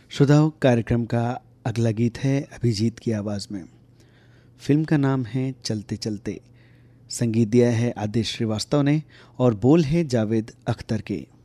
श्रोताओं, कार्यक्रम का अगला गीत है अभिजीत की आवाज़ में। फिल्म का नाम है चलते चलते। संगीत दिया है आदिश श्रीवास्तव ने और बोल है जावेद अख्तर के।